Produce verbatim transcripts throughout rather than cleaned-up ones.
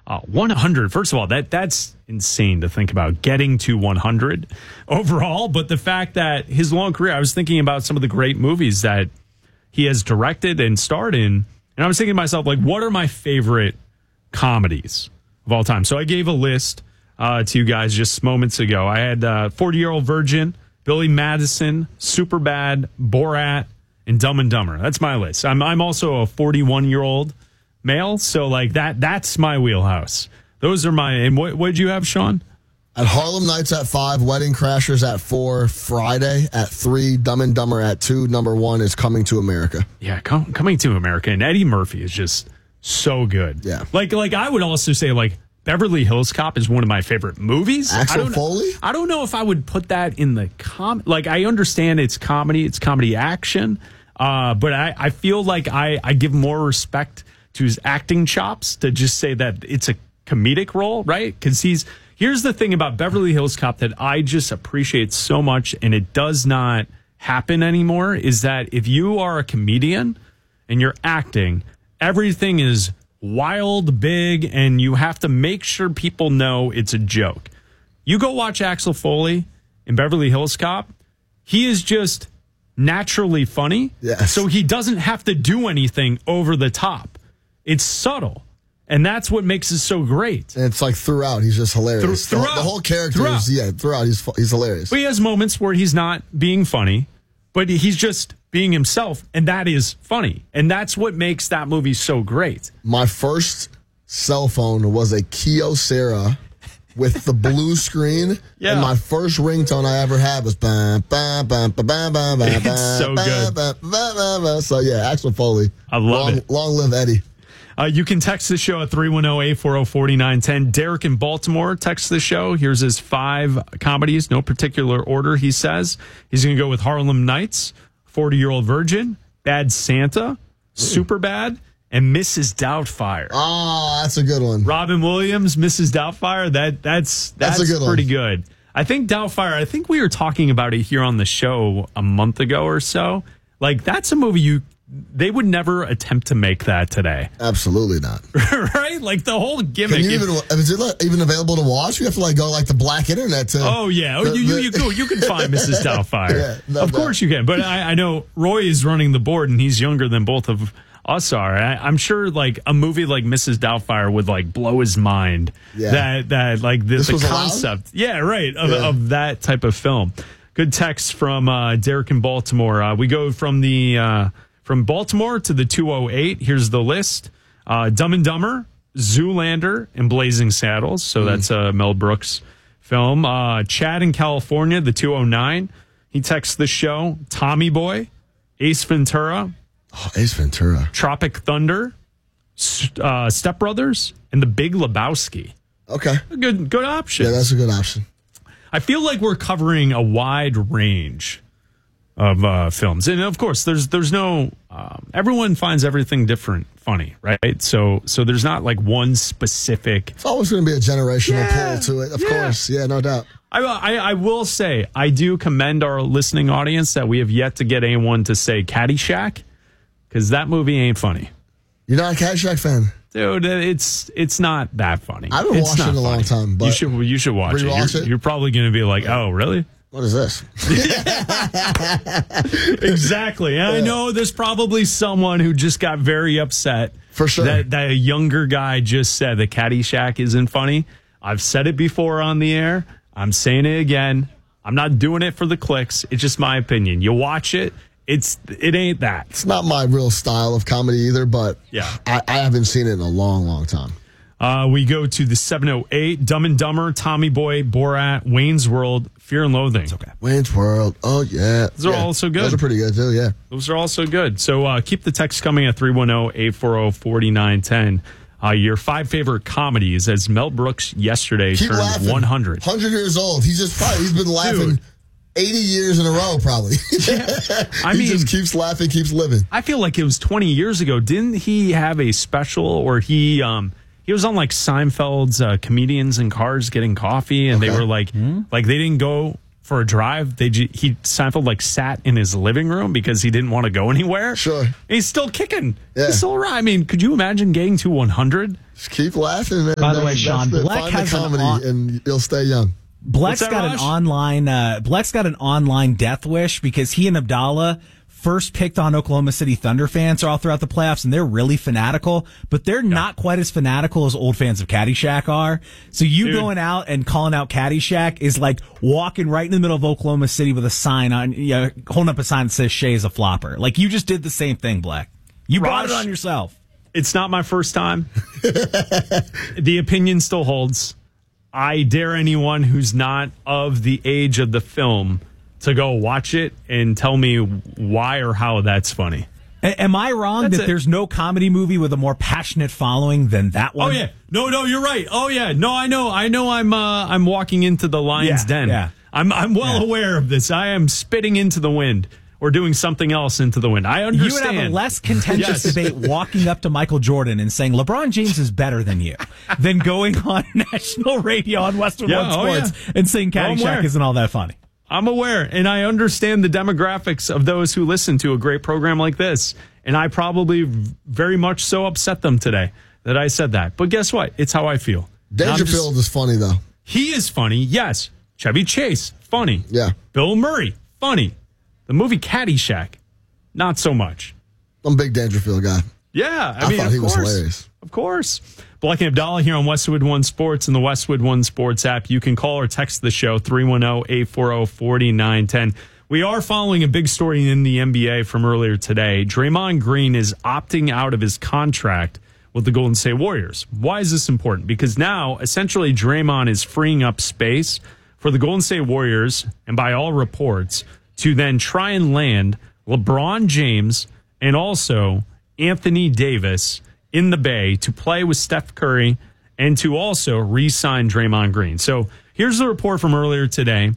Uh, one hundred, first of all, that that's insane to think about, getting to one hundred overall. But the fact that his long career, I was thinking about some of the great movies that he has directed and starred in. And I was thinking to myself, like, what are my favorite comedies of all time? So I gave a list uh, to you guys just moments ago. I had uh, forty-Year-Old Virgin, Billy Madison, Superbad, Borat, and Dumb and Dumber. That's my list. I'm I'm also a forty-one-year-old male, so like that that's my wheelhouse. Those are my. And what what did you have, Sean? At Harlem Nights at five, Wedding Crashers at four, Friday at three, Dumb and Dumber at two. Number one is Coming to America. Yeah, com- Coming to America, and Eddie Murphy is just so good. Yeah, like like I would also say like Beverly Hills Cop is one of my favorite movies. Axel I don't, Foley? I don't know if I would put that in the com. Like I understand it's comedy, it's comedy action, uh, but I I feel like I I give more respect to his acting chops to just say that it's a comedic role, right? Because he's. Here's the thing about Beverly Hills Cop that I just appreciate so much, and it does not happen anymore, is that if you are a comedian and you're acting, everything is wild, big, and you have to make sure people know it's a joke. You go watch Axel Foley in Beverly Hills Cop, he is just naturally funny, yes. So he doesn't have to do anything over the top. It's subtle. And that's what makes it so great. And it's like throughout, he's just hilarious. Throughout, the, the whole character throughout. is, yeah, throughout, he's he's hilarious. But he has moments where he's not being funny, but he's just being himself, and that is funny. And that's what makes that movie so great. My first cell phone was a Kyocera with the blue screen. Yeah. And my first ringtone I ever had was bam, bam, bam, bam, bam, bam, bam, It's so bam, good. bam, bam, bam, bam. So, yeah, Axel Foley. I love long, it. Long live Eddie. Uh, you can text the show at three one zero, eight four zero, four nine one zero. Derek in Baltimore texts the show. Here's his five comedies, no particular order, he says. He's going to go with Harlem Nights, forty-Year-Old Virgin, Bad Santa, Superbad, and Missus Doubtfire. Oh, that's a good one. Robin Williams, Missus Doubtfire, that, that's, that's, That's a good pretty one. good. I think Doubtfire, I think we were talking about it here on the show a month ago or so. Like, that's a movie you... They would never attempt to make that today. Absolutely not. Right? Like the whole gimmick. Can you even, is it like even available to watch? You have to like go like the black internet to. Oh yeah, oh, the, you, you the, you go, you can find Missus Doubtfire. Yeah, no, of course you can. But I, I know Roy is running the board, and he's younger than both of us are. I, I'm sure like a movie like Missus Doubtfire would like blow his mind. Yeah. That that like the, This the was concept. allowed? Yeah, right. Of, Yeah. of that type of film. Good text from uh, Derek in Baltimore. Uh, we go from the. Uh, From Baltimore to the two oh eight, here's the list. Uh, Dumb and Dumber, Zoolander, and Blazing Saddles. So mm. that's a Mel Brooks film. Uh, Chad in California, the two oh nine. He texts the show. Tommy Boy, Ace Ventura. Oh, Ace Ventura. Tropic Thunder, uh, Step Brothers, and The Big Lebowski. Okay. A good, good option. Yeah, that's a good option. I feel like we're covering a wide range of uh, films, and of course, there's there's no um, everyone finds everything different funny, right? So so there's not like one specific. It's always going to be a generational Yeah, pull to it, of yeah. course. Yeah, no doubt. I, I I will say I do commend our listening audience that we have yet to get anyone to say Caddyshack, because that movie ain't funny. You're not a Caddyshack fan, dude. It's it's not that funny. I haven't it's watched it in a long time, but you should you should watch it. rewatch You're, it? you're probably going to be like, oh, really? What is this? Exactly. And I know there's probably someone who just got very upset. For sure. That, that a younger guy just said that Caddyshack isn't funny. I've said it before on the air. I'm saying it again. I'm not doing it for the clicks. It's just my opinion. You watch it. It's it ain't that. It's not my real style of comedy either, but yeah. I, I haven't seen it in a long, long time. Uh, we go to the seven oh eight, Dumb and Dumber, Tommy Boy, Borat, Wayne's World, Fear and Loathing. It's okay. Wayne's World. Oh, yeah. Those are yeah. also good. Those are pretty good, too, yeah. Those are also good. So uh, keep the text coming at three one zero, eight four zero, four nine one zero. Uh, your five favorite comedies, as Mel Brooks yesterday Keep turned laughing. one hundred. one hundred years old. He's just probably, he's been laughing Dude. eighty years in a row, probably. Yeah. I he mean, just keeps laughing, keeps living. I feel like it was twenty years ago. Didn't he have a special, or he um he was on like Seinfeld's uh, Comedians in Cars Getting Coffee, and Okay. they were like, Hmm? like they didn't go for a drive. They ju- he Seinfeld like sat in his living room because he didn't want to go anywhere. Sure. And he's still kicking. Yeah. He's still around. I mean, could you imagine getting to one hundred? Just keep laughing, man. By the way, That's Sean, the, Black find has the an comedy, on- and you'll stay young. Black's that, got Raj? an online. Uh, Black's got an online death wish because he and Abdallah first picked on Oklahoma City Thunder fans all throughout the playoffs, and they're really fanatical, but they're yeah. not quite as fanatical as old fans of Caddyshack are. So you Dude. going out and calling out Caddyshack is like walking right in the middle of Oklahoma City with a sign on, you know, holding up a sign that says Shea is a flopper. Like you just did the same thing, Black. You Raj, brought it on yourself. It's not my first time. The opinion still holds. I dare anyone who's not of the age of the film to go watch it and tell me why or how that's funny. A- am I wrong that's that it. there's no comedy movie with a more passionate following than that one? Oh yeah, no, no, you're right. Oh yeah, no, I know, I know. I'm, uh, I'm walking into the lion's yeah, den. Yeah. I'm, I'm well yeah. aware of this. I am spitting into the wind or doing something else into the wind. I understand. You would have a less contentious yes. debate walking up to Michael Jordan and saying LeBron James is better than you than going on national radio on Westwood yeah, One Sports oh, yeah. and saying Caddyshack oh, isn't all that funny. I'm aware, and I understand the demographics of those who listen to a great program like this, and I probably very much so upset them today that I said that. But guess what? It's how I feel. Dangerfield is funny, though. He is funny, yes. Chevy Chase, funny. Yeah. Bill Murray, funny. The movie Caddyshack, not so much. I'm a big Dangerfield guy. Yeah, I, I mean, thought of he course, was hilarious. Of course. Black and Abdallah here on Westwood One Sports and the Westwood One Sports app. You can call or text the show, three one zero, eight four zero, four nine one zero. We are following a big story in the N B A from earlier today. Draymond Green is opting out of his contract with the Golden State Warriors. Why is this important? Because now, essentially, Draymond is freeing up space for the Golden State Warriors, and by all reports, to then try and land LeBron James and also Anthony Davis in the Bay to play with Steph Curry and to also re-sign Draymond Green. So here's the report from earlier today.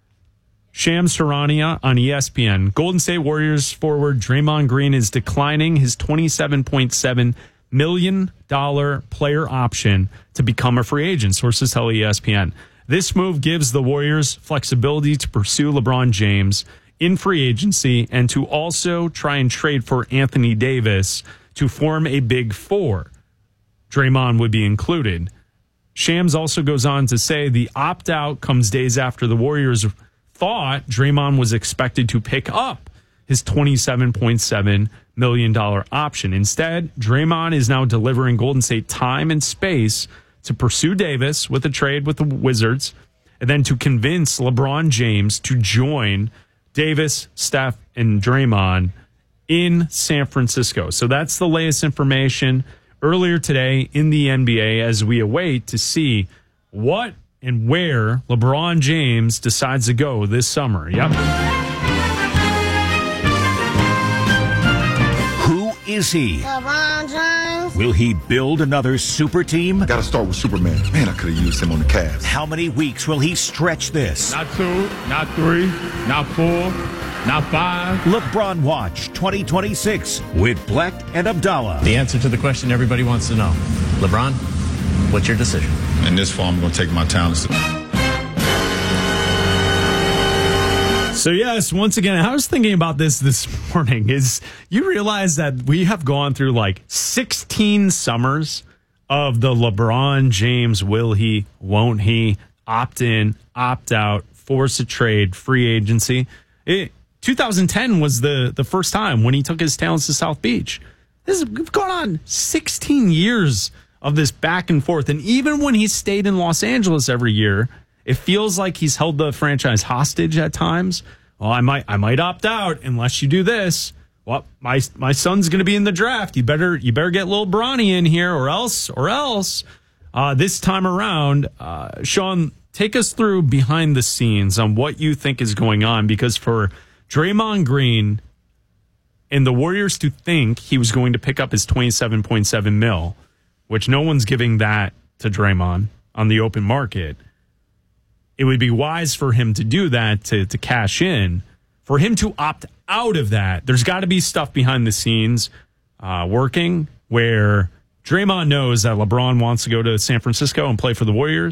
Shams Charania on E S P N. Golden State Warriors forward Draymond Green is declining his twenty-seven point seven million dollars player option to become a free agent, sources tell E S P N. This move gives the Warriors flexibility to pursue LeBron James in free agency and to also try and trade for Anthony Davis to form a big four. Draymond would be included. Shams also goes on to say the opt-out comes days after the Warriors thought Draymond was expected to pick up his twenty-seven point seven million dollars option. Instead, Draymond is now delivering Golden State time and space to pursue Davis with a trade with the Wizards and then to convince LeBron James to join Davis, Steph, and Draymond in San Francisco. So that's the latest information earlier today in the N B A as we await to see what and where LeBron James decides to go this summer. Yep. Who is he? LeBron James. Will he build another super team? Got to start with Superman. Man, I could have used him on the Cavs. How many weeks will he stretch this? Not two, not three, not four, not five. LeBron Watch twenty twenty-six with Black and Abdallah. The answer to the question everybody wants to know. LeBron, what's your decision? In this form, I'm going to take my talents. So yes, once again, I was thinking about this this morning. Is you realize that we have gone through like sixteen summers of the LeBron James, will he, won't he, opt in, opt out, force a trade, free agency. It, twenty ten was the, the first time when he took his talents to South Beach. This is, we've gone on sixteen years of this back and forth. And even when he's stayed in Los Angeles every year, it feels like he's held the franchise hostage at times. Well, I might I might opt out unless you do this. Well, my my son's going to be in the draft. You better you better get little Bronny in here, or else or else. Uh, this time around, uh, Sean, take us through behind the scenes on what you think is going on, because for Draymond Green and the Warriors to think he was going to pick up his twenty-seven point seven mil, which no one's giving that to Draymond on the open market. It would be wise for him to do that, to, to cash in. For him to opt out of that, there's got to be stuff behind the scenes uh, working where Draymond knows that LeBron wants to go to San Francisco and play for the Warriors,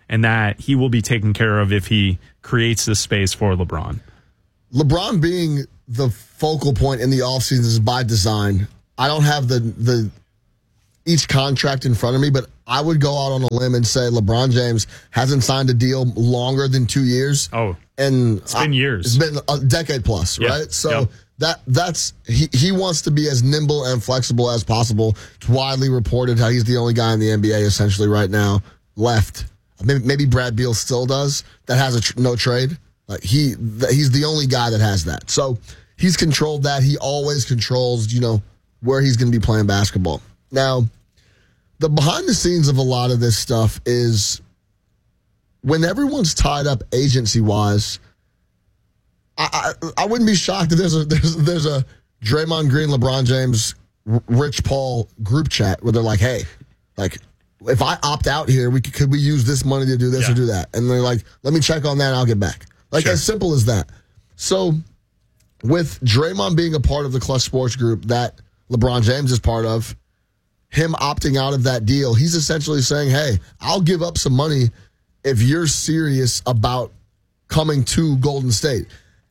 and that he will be taken care of if he creates the space for LeBron. LeBron being the focal point in the offseason is by design. I don't have the the each contract in front of me, but I would go out on a limb and say LeBron James hasn't signed a deal longer than two years. Oh, and it's been years. It's been a decade plus, yep. right? So yep. that that's he, he wants to be as nimble and flexible as possible. It's widely reported how he's the only guy in the N B A essentially right now left. Maybe, maybe Brad Beal still does that has a tr- no trade. Like he th- he's the only guy that has that. So he's controlled that. He always controls, you know, where he's going to be playing basketball. Now, the behind the scenes of a lot of this stuff is when everyone's tied up agency wise. I, I I wouldn't be shocked if there's a there's there's a Draymond Green, LeBron James, R- Rich Paul group chat where they're like, hey, like if I opt out here, we could, could we use this money to do this yeah. or do that? And they're like, let me check on that and I'll get back. Like sure. as simple as that. So with Draymond being a part of the Clutch Sports Group that LeBron James is part of, him opting out of that deal, he's essentially saying, hey, I'll give up some money if you're serious about coming to Golden State.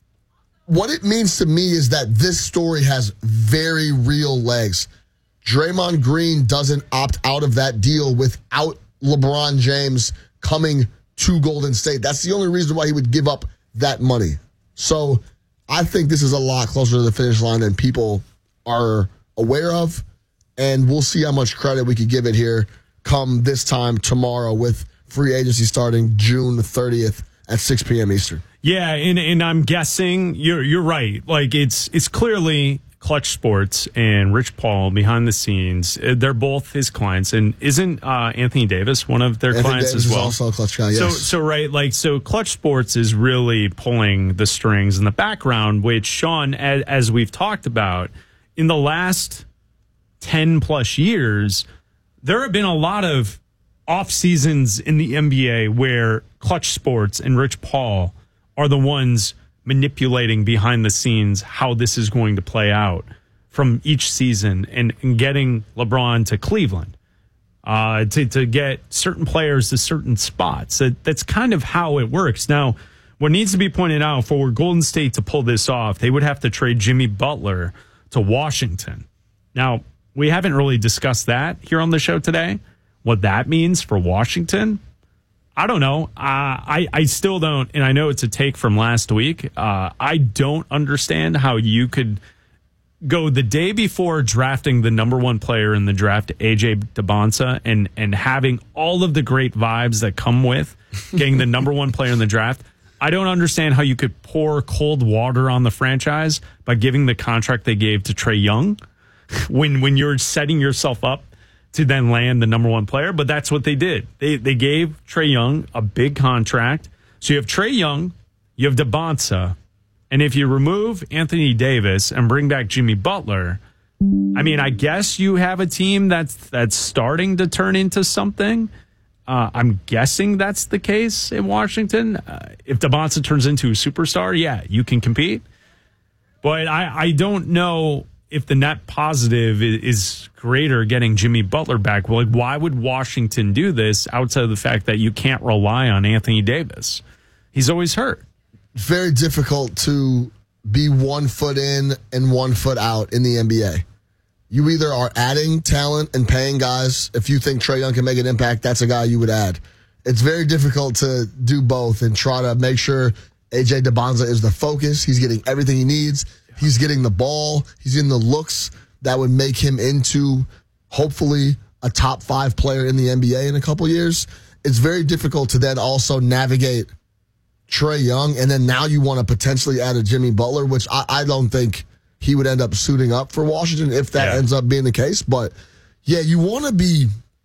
What it means to me is that this story has very real legs. Draymond Green doesn't opt out of that deal without LeBron James coming to Golden State. That's the only reason why he would give up that money. So I think this is a lot closer to the finish line than people are aware of. And we'll see how much credit we could give it here come this time tomorrow with free agency starting June thirtieth at six p.m. Eastern. Yeah, and, and I'm guessing you're you're right. Like it's it's clearly Clutch Sports and Rich Paul behind the scenes. They're both his clients, and isn't uh, Anthony Davis one of their Anthony clients Davis as well? Is also a Clutch guy. Yes. So so right, like so, Clutch Sports is really pulling the strings in the background. Which Sean, as, as we've talked about in the last ten plus years, there have been a lot of off seasons in the N B A where Clutch Sports and Rich Paul are the ones manipulating behind the scenes how this is going to play out from each season and, and getting LeBron to Cleveland, uh, to, to get certain players to certain spots. That, that's kind of how it works. Now, what needs to be pointed out for Golden State to pull this off, they would have to trade Jimmy Butler to Washington. Now, we haven't really discussed that here on the show today. What that means for Washington, I don't know. Uh, I, I still don't, and I know it's a take from last week. Uh, I don't understand how you could go the day before drafting the number one player in the draft, A J Debonsa, and, and having all of the great vibes that come with getting the number one player in the draft. I don't understand how you could pour cold water on the franchise by giving the contract they gave to Trae Young when when you're setting yourself up to then land the number one player. But that's what they did. They they gave Trae Young a big contract. So you have Trae Young, you have Debonsa, and if you remove Anthony Davis and bring back Jimmy Butler, I mean, I guess you have a team that's that's starting to turn into something. Uh, I'm guessing that's the case in Washington. Uh, if Debonsa turns into a superstar, yeah, you can compete. But I, I don't know if the net positive is greater getting Jimmy Butler back. Well, like, why would Washington do this outside of the fact that you can't rely on Anthony Davis? He's always hurt. Very difficult to be one foot in and one foot out in the N B A. You either are adding talent and paying guys. If you think Trae Young can make an impact, that's a guy you would add. It's very difficult to do both and try to make sure A J Debonsa is the focus. He's getting everything he needs. He's getting the ball. He's getting the looks that would make him into, hopefully, a top five player in the N B A in a couple years. It's very difficult to then also navigate Trae Young, and then now you want to potentially add a Jimmy Butler, which I, I don't think he would end up suiting up for Washington if that yeah. ends up being the case. But, yeah, you want to be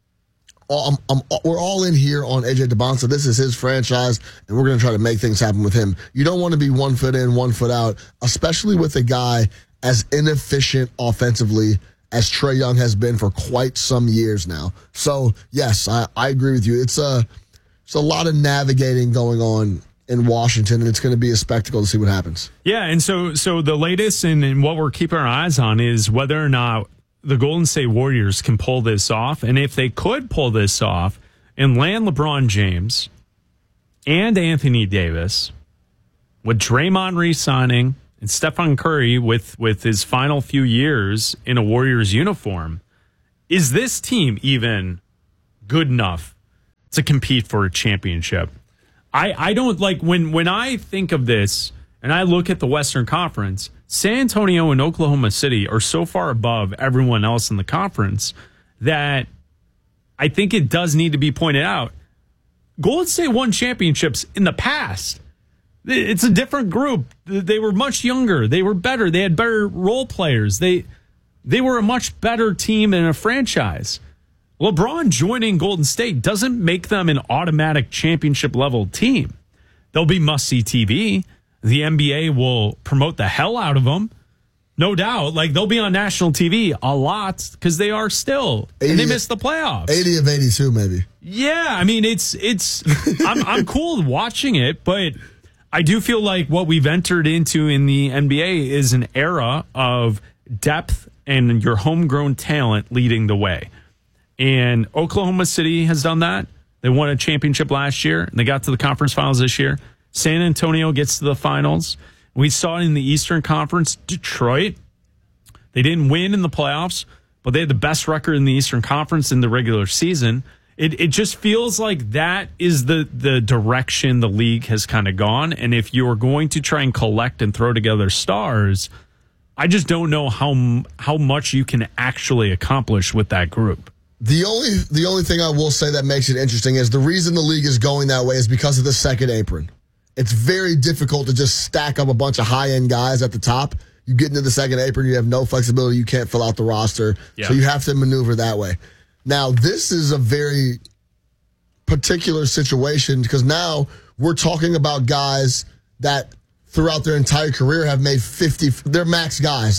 I'm, I'm, we're all in here on A J Debonsa. This is his franchise, and we're going to try to make things happen with him. You don't want to be one foot in, one foot out, especially with a guy as inefficient offensively as Trae Young has been for quite some years now. So, yes, I, I agree with you. It's a, it's a lot of navigating going on in Washington, and it's going to be a spectacle to see what happens. Yeah, and so so the latest and, and what we're keeping our eyes on is whether or not the Golden State Warriors can pull this off. And if they could pull this off and land LeBron James and Anthony Davis, with Draymond re-signing and Stephen Curry with, with his final few years in a Warriors uniform, is this team even good enough to compete for a championship? I, I don't like when, when I think of this and I look at the Western Conference, San Antonio and Oklahoma City are so far above everyone else in the conference that I think it does need to be pointed out. Golden State won championships in the past. It's a different group. They were much younger. They were better. They had better role players. They they were a much better team and a franchise. LeBron joining Golden State doesn't make them an automatic championship level team. They'll be must-see T V. The N B A will promote the hell out of them. No doubt. Like, they'll be on national T V a lot because they are still. eighty, and they missed the playoffs. eighty of eighty-two, maybe. Yeah, I mean, it's, it's, I'm, I'm cool watching it, but I do feel like what we've entered into in the N B A is an era of depth and your homegrown talent leading the way. And Oklahoma City has done that. They won a championship last year, and they got to the conference finals this year. San Antonio gets to the finals. We saw it in the Eastern Conference. Detroit, they didn't win in the playoffs, but they had the best record in the Eastern Conference in the regular season. It it just feels like that is the, the direction the league has kind of gone. And if you're going to try and collect and throw together stars, I just don't know how how much you can actually accomplish with that group. The only the only thing I will say that makes it interesting is the reason the league is going that way is because of the second apron. It's very difficult to just stack up a bunch of high-end guys at the top. You get into the second apron, you have no flexibility, you can't fill out the roster, yeah. So you have to maneuver that way. Now, this is a very particular situation because now we're talking about guys that throughout their entire career have made fifty, they're max guys.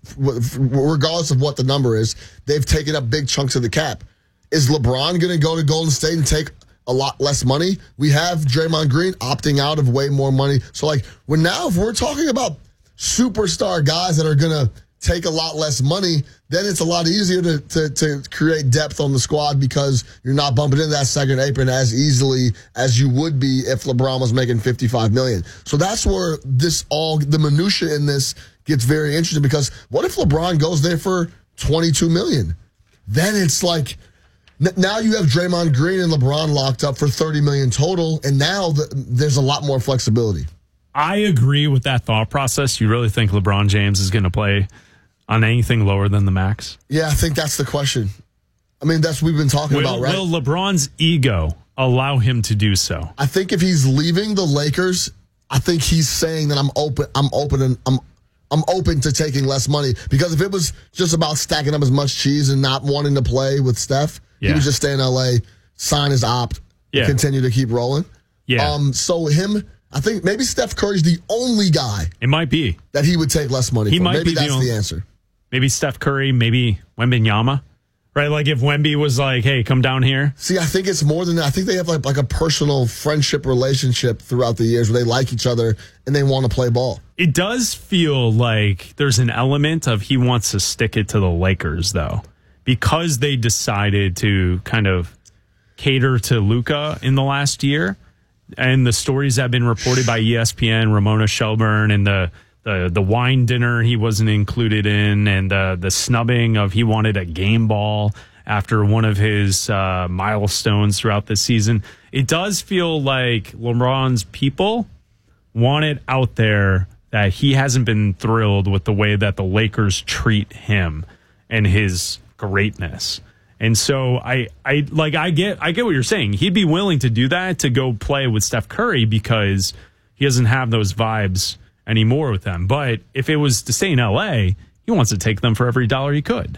Regardless of what the number is, they've taken up big chunks of the cap. Is LeBron going to go to Golden State and take a lot less money? We have Draymond Green opting out of way more money. So, like, when now if we're talking about superstar guys that are going to take a lot less money, then it's a lot easier to, to, to create depth on the squad because you're not bumping into that second apron as easily as you would be if LeBron was making fifty-five million dollars. So that's where this all, the minutia in this gets very interesting because what if LeBron goes there for twenty-two million dollars? Then it's like, now you have Draymond Green and LeBron locked up for thirty million dollars total, and now the, there's a lot more flexibility. I agree with that thought process. You really think LeBron James is going to play on anything lower than the max? Yeah, I think that's the question. I mean, that's what we've been talking will, about, right? Will LeBron's ego allow him to do so? I think if he's leaving the Lakers, I think he's saying that I'm open. I'm open and I'm. I'm open to taking less money because if it was just about stacking up as much cheese and not wanting to play with Steph, yeah. he would just stay in L A, sign his opt, yeah. and continue to keep rolling. Yeah. Um. So him, I think maybe Steph Curry's the only guy. It might be that he would take less money. He for. might maybe be that's the, only, the answer. Maybe Steph Curry, maybe Wembanyama. Right, like if Wemby was like, "Hey, come down here." See, I think it's more than that. I think they have like like a personal friendship relationship throughout the years where they like each other and they want to play ball. It does feel like there's an element of he wants to stick it to the Lakers, though, because they decided to kind of cater to Luka in the last year, and the stories have been reported by E S P N, Ramona Shelburne, and the. The the wine dinner he wasn't included in, and uh, the snubbing of he wanted a game ball after one of his uh, milestones throughout the season. It does feel like LeBron's people want it out there that he hasn't been thrilled with the way that the Lakers treat him and his greatness. And so I, I like I get I get what you're saying. He'd be willing to do that to go play with Steph Curry because he doesn't have those vibes anymore with them. But if it was to stay in L A, he wants to take them for every dollar he could.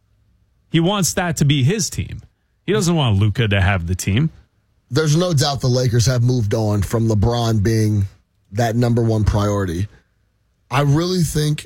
He wants that to be his team. He doesn't want Luka to have the team. There's no doubt the Lakers have moved on from LeBron being that number one priority. I really think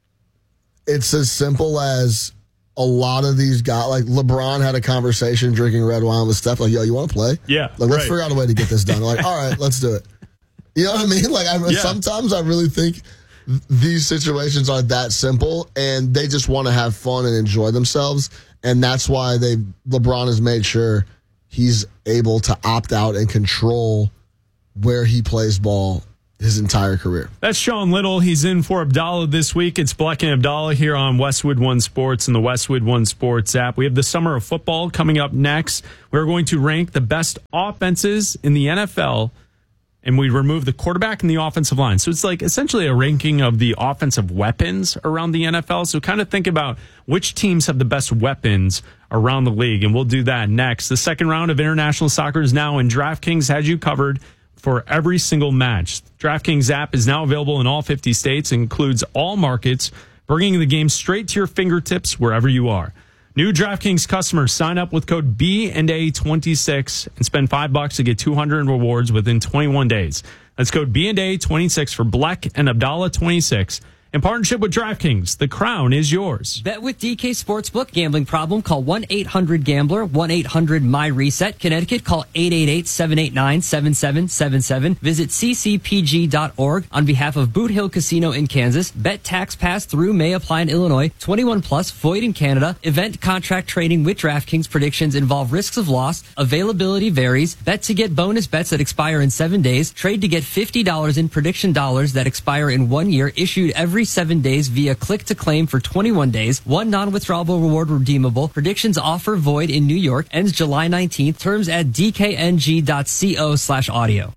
it's as simple as a lot of these guys, like LeBron had a conversation drinking red wine with Steph, like, yo, you want to play? Yeah. Like, let's right. figure out a way to get this done. Like, all right, let's do it. You know what I mean? Like, I, yeah. sometimes I really think th- these situations are that simple, and they just want to have fun and enjoy themselves, and that's why they LeBron has made sure he's able to opt out and control where he plays ball his entire career. That's Sean Little. He's in for Abdallah this week. It's Black and Abdallah here on Westwood One Sports and the Westwood One Sports app. We have the summer of football coming up next. We're going to rank the best offenses in the N F L, and we remove the quarterback and the offensive line. So it's like essentially a ranking of the offensive weapons around the N F L. So kind of think about which teams have the best weapons around the league, and we'll do that next. The second round of international soccer is now, and DraftKings has you covered for every single match. DraftKings app is now available in all fifty states, includes all markets, bringing the game straight to your fingertips wherever you are. New DraftKings customers sign up with code B and A twenty-six and spend five bucks to get two hundred in rewards within twenty-one days. That's code B and A twenty-six for Black and Abdallah twenty-six. In partnership with DraftKings, the crown is yours. Bet with D K Sportsbook. Gambling problem? Call one eight hundred gambler, one eight hundred my reset. Connecticut, call eight eight eight, seven eight nine, seven seven seven seven. Visit c c p g dot org on behalf of Boot Hill Casino in Kansas. Bet tax pass through may apply in Illinois. twenty-one plus, void in Canada. Event contract trading with DraftKings. Predictions involve risks of loss. Availability varies. Bet to get bonus bets that expire in seven days. Trade to get fifty dollars in prediction dollars that expire in one year. Issued every seven days via click to claim for twenty-one days. One non-withdrawable reward redeemable. Predictions offer void in New York. Ends July nineteenth. Terms at d k n g dot co slash audio.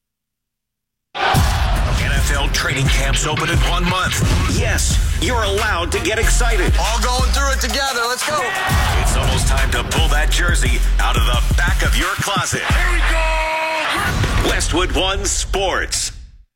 N F L training camps open in one month. Yes, you're allowed to get excited. All going through it together. Let's go. It's almost time to pull that jersey out of the back of your closet. Here we go. Westwood One Sports.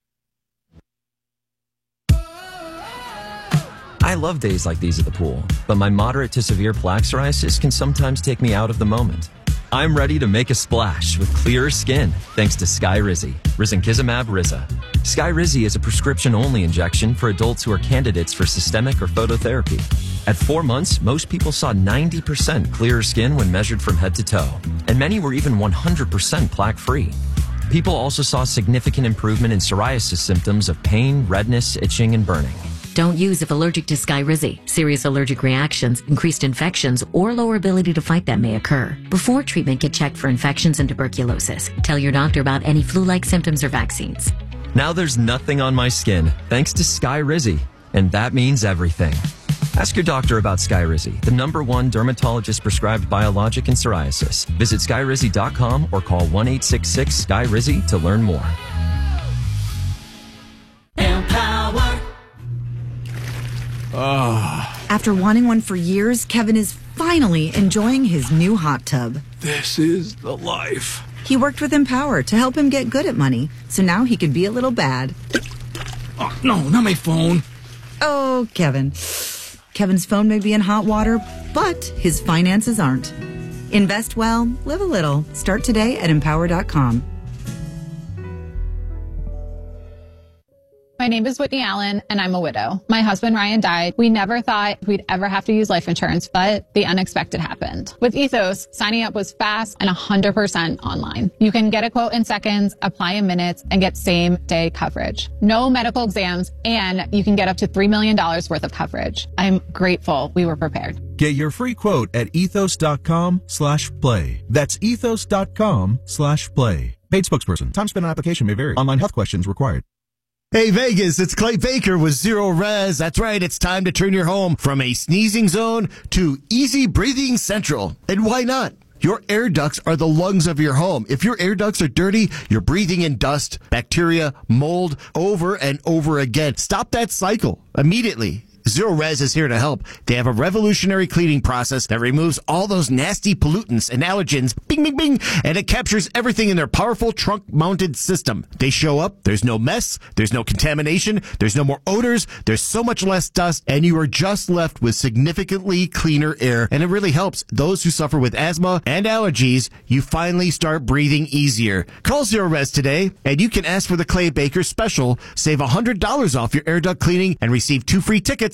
I love days like these at the pool, but my moderate to severe plaque psoriasis can sometimes take me out of the moment. I'm ready to make a splash with clearer skin thanks to Skyrizi, risankizumab Riza. Skyrizi is a prescription-only injection for adults who are candidates for systemic or phototherapy. At four months, most people saw ninety percent clearer skin when measured from head to toe, and many were even one hundred percent plaque-free. People also saw significant improvement in psoriasis symptoms of pain, redness, itching, and burning. Don't use if allergic to Skyrizi. Serious allergic reactions, increased infections, or lower ability to fight them may occur. Before treatment, get checked for infections and tuberculosis. Tell your doctor about any flu-like symptoms or vaccines. Now there's nothing on my skin thanks to Skyrizi, and that means everything. Ask your doctor about Skyrizi, the number one dermatologist-prescribed biologic in psoriasis. Visit skyrizi dot com or call one eight six six, S K Y R I Z I to learn more. Empower. Oh. After wanting one for years, Kevin is finally enjoying his new hot tub. This is the life. He worked with Empower to help him get good at money, so now he can be a little bad. Oh, no, not my phone. Oh, Kevin. Kevin's phone may be in hot water, but his finances aren't. Invest well, live a little. Start today at empower dot com. My name is Whitney Allen, and I'm a widow. My husband, Ryan, died. We never thought we'd ever have to use life insurance, but the unexpected happened. With Ethos, signing up was fast and one hundred percent online. You can get a quote in seconds, apply in minutes, and get same-day coverage. No medical exams, and you can get up to three million dollars worth of coverage. I'm grateful we were prepared. Get your free quote at ethos dot com slash play. That's ethos dot com slash play. Paid spokesperson. Time spent on application may vary. Online health questions required. Hey Vegas, it's Clay Baker with Zero Res. That's right, it's time to turn your home from a sneezing zone to easy breathing central. And why not? Your air ducts are the lungs of your home. If your air ducts are dirty, you're breathing in dust, bacteria, mold over and over again. Stop that cycle immediately. Zero Res is here to help. They have a revolutionary cleaning process that removes all those nasty pollutants and allergens, bing, bing, bing, and it captures everything in their powerful trunk-mounted system. They show up, there's no mess, there's no contamination, there's no more odors, there's so much less dust, and you are just left with significantly cleaner air, and it really helps those who suffer with asthma and allergies. You finally start breathing easier. Call Zero Res today, and you can ask for the Clay Baker special. Save one hundred dollars off your air duct cleaning and receive two free tickets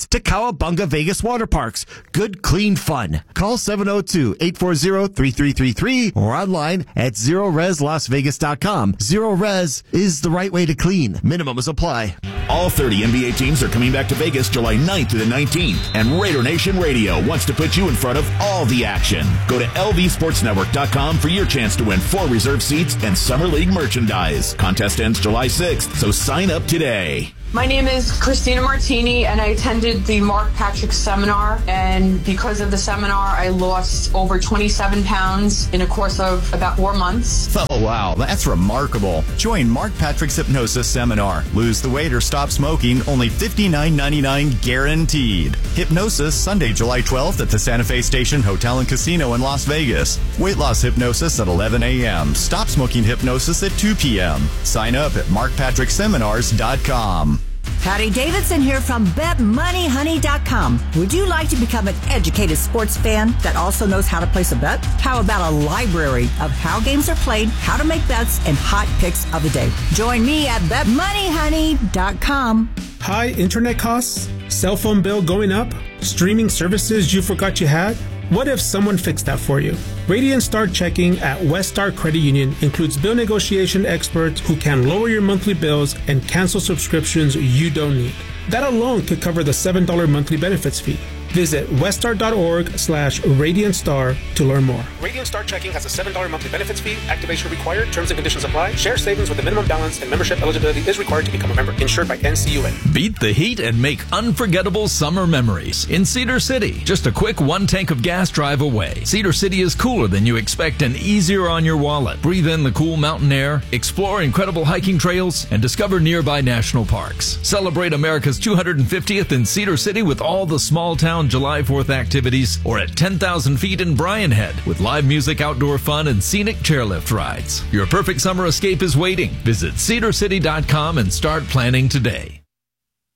to Cowabunga Vegas Water Parks. Good, clean fun. Call seven oh two, eight four zero, three three three three or online at zero res las vegas dot com. Zero Res is the right way to clean. Minimums apply. All thirty N B A teams are coming back to Vegas July ninth through the nineteenth, and Raider Nation Radio wants to put you in front of all the action. Go to L V sports network dot com for your chance to win four reserved seats and Summer League merchandise. Contest ends July sixth, so sign up today. My name is Christina Martini, and I attended the Mark Patrick seminar, and because of the seminar, I lost over twenty-seven pounds in a course of about four months. Oh, wow, that's remarkable. Join Mark Patrick's Hypnosis Seminar. Lose the weight or stop smoking, only fifty-nine ninety-nine guaranteed. Hypnosis, Sunday, July twelfth at the Santa Fe Station Hotel and Casino in Las Vegas. Weight loss hypnosis at eleven a.m. Stop smoking hypnosis at two p.m. Sign up at mark patrick seminars dot com. Patty Davidson here from bet money honey dot com. Would you like to become an educated sports fan that also knows how to place a bet? How about a library of how games are played, how to make bets, and hot picks of the day? Join me at bet money honey dot com. High internet costs? Cell phone bill going up? Streaming services you forgot you had? What if someone fixed that for you? Radiant Star Checking at West Star Credit Union includes bill negotiation experts who can lower your monthly bills and cancel subscriptions you don't need. That alone could cover the seven dollars monthly benefits fee. Visit weststar.org slash Radiant Star to learn more. Radiant Star Checking has a seven dollars monthly benefits fee. Activation required. Terms and conditions apply. Share savings with a minimum balance and membership eligibility is required to become a member. Insured by N C U A. Beat the heat and make unforgettable summer memories in Cedar City. Just a quick one tank of gas drive away. Cedar City is cooler than you expect and easier on your wallet. Breathe in the cool mountain air, explore incredible hiking trails, and discover nearby national parks. Celebrate America's two hundred fiftieth in Cedar City with all the small town July fourth activities, or at ten thousand feet in Bryan Head with live music, outdoor fun, and scenic chairlift rides. Your perfect summer escape is waiting. Visit cedar city dot com and start planning today.